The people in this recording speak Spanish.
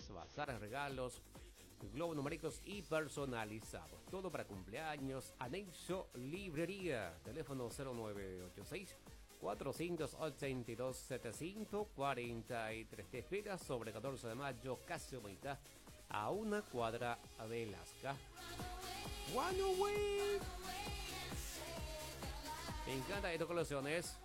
flores, bazar, regalos, globos numéricos y personalizados. Todo para cumpleaños. Anexo Librería. Teléfono 0986 482 743. Te espera sobre 14 de mayo, casi mitad, a una cuadra de Lasca. One Away. Me encanta estas colecciones.